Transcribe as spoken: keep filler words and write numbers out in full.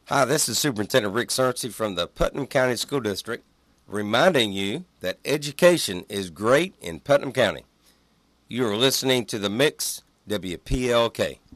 Hi, this is Superintendent Rick Searcy from the Putnam County School District, reminding you that education is great in Putnam County. You are listening to The Mix, W P L K.